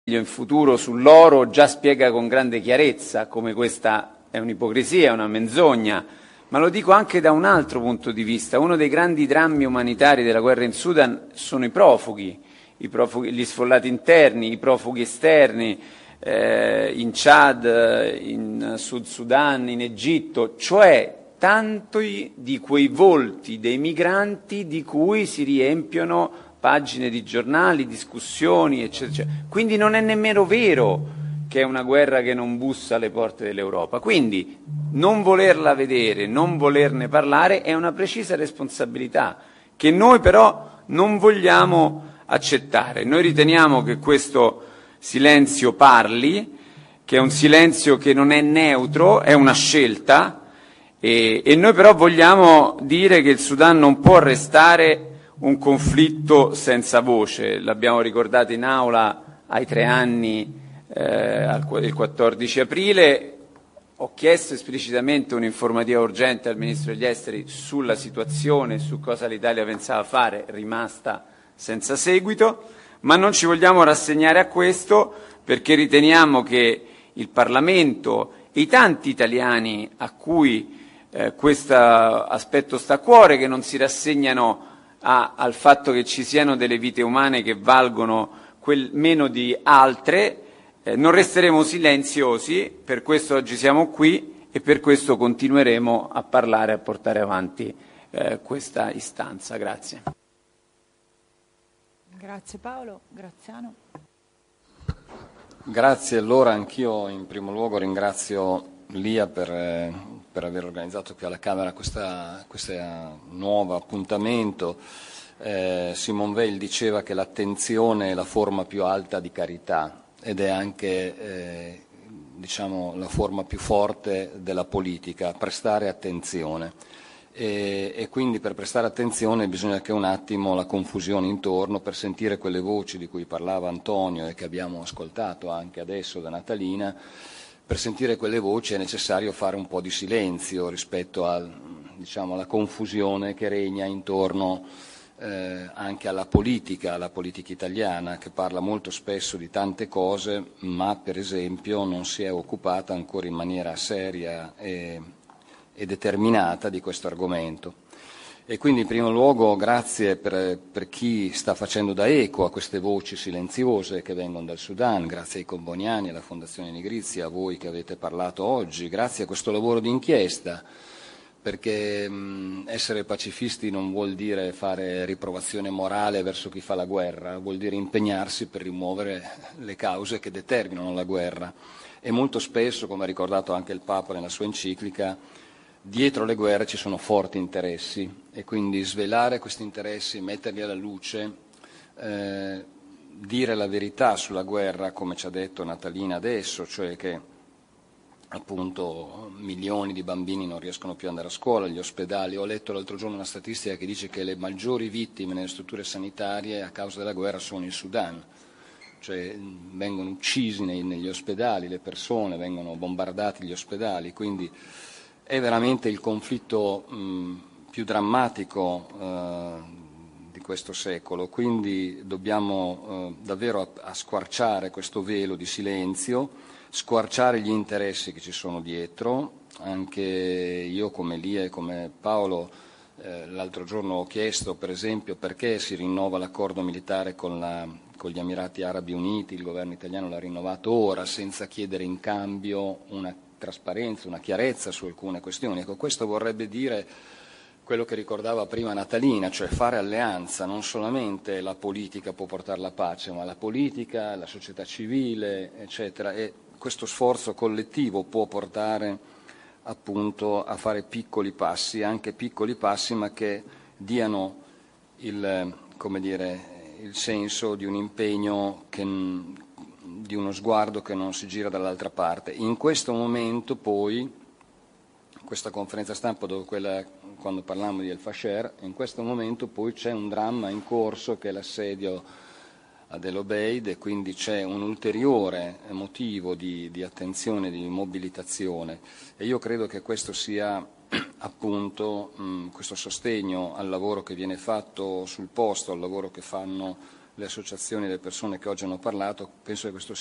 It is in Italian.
in futuro sull'oro già spiega con grande chiarezza come questa è un'ipocrisia, è una menzogna, ma lo dico anche da un altro punto di vista. Uno dei grandi drammi umanitari della guerra in Sudan sono i profughi, gli sfollati interni, i profughi esterni, in Chad, in Sud Sudan, in Egitto, cioè tanti di quei volti dei migranti di cui si riempiono pagine di giornali, discussioni, eccetera, eccetera. Quindi non è nemmeno vero che è una guerra che non bussa alle porte dell'Europa. Quindi non volerla vedere, non volerne parlare è una precisa responsabilità che noi però non vogliamo accettare. Noi riteniamo che questo silenzio parli, che è un silenzio che non è neutro, è una scelta, e noi però vogliamo dire che il Sudan non può restare un conflitto senza voce. L'abbiamo ricordato in aula ai 3 anni, il 14 aprile. Ho chiesto esplicitamente un'informativa urgente al Ministro degli Esteri sulla situazione, su cosa l'Italia pensava fare, rimasta senza seguito, ma non ci vogliamo rassegnare a questo, perché riteniamo che il Parlamento e i tanti italiani a cui questo aspetto sta a cuore, che non si rassegnano al fatto che ci siano delle vite umane che valgono meno di altre, non resteremo silenziosi. Per questo oggi siamo qui e per questo continueremo a parlare e a portare avanti questa istanza. Grazie. Grazie Paolo. Graziano. Grazie. Allora anch'io in primo luogo ringrazio Lia per aver organizzato qui alla Camera questo nuovo appuntamento. Simone Veil diceva che l'attenzione è la forma più alta di carità ed è anche diciamo, la forma più forte della politica, prestare attenzione. E quindi per prestare attenzione bisogna che un attimo la confusione intorno, per sentire quelle voci di cui parlava Antonio e che abbiamo ascoltato anche adesso da Natalina. Per sentire quelle voci è necessario fare un po' di silenzio rispetto diciamo, alla confusione che regna intorno anche alla politica italiana, che parla molto spesso di tante cose, ma per esempio non si è occupata ancora in maniera seria e determinata di questo argomento. E quindi in primo luogo grazie per chi sta facendo da eco a queste voci silenziose che vengono dal Sudan, grazie ai Comboniani, alla Fondazione Nigrizia, a voi che avete parlato oggi, grazie a questo lavoro di inchiesta, perché essere pacifisti non vuol dire fare riprovazione morale verso chi fa la guerra, vuol dire impegnarsi per rimuovere le cause che determinano la guerra. E molto spesso, come ha ricordato anche il Papa nella sua enciclica, dietro le guerre ci sono forti interessi e quindi svelare questi interessi, metterli alla luce, dire la verità sulla guerra, come ci ha detto Natalina adesso, cioè che appunto milioni di bambini non riescono più ad andare a scuola, agli ospedali. Ho letto l'altro giorno una statistica che dice che le maggiori vittime nelle strutture sanitarie a causa della guerra sono in Sudan, cioè vengono uccisi negli ospedali, le persone, vengono bombardati gli ospedali, quindi è veramente il conflitto più drammatico di questo secolo, quindi dobbiamo davvero squarciare questo velo di silenzio, squarciare gli interessi che ci sono dietro. Anche io come Lia e come Paolo l'altro giorno ho chiesto per esempio perché si rinnova l'accordo militare con gli Emirati Arabi Uniti, il governo italiano l'ha rinnovato ora senza chiedere in cambio una trasparenza, una chiarezza su alcune questioni. Ecco, questo vorrebbe dire quello che ricordava prima Natalina, cioè fare alleanza. Non solamente la politica può portare la pace, ma la politica, la società civile, eccetera, e questo sforzo collettivo può portare appunto a fare piccoli passi, anche piccoli passi, ma che diano il senso di un impegno, di uno sguardo che non si gira dall'altra parte. In questo momento poi, questa conferenza stampa quando parliamo di El Fasher, in questo momento poi c'è un dramma in corso che è l'assedio ad El Obeid e quindi c'è un ulteriore motivo di attenzione, di mobilitazione e io credo che questo sia appunto questo sostegno al lavoro che viene fatto sul posto, al lavoro che fanno le associazioni e le persone che oggi hanno parlato, penso che questo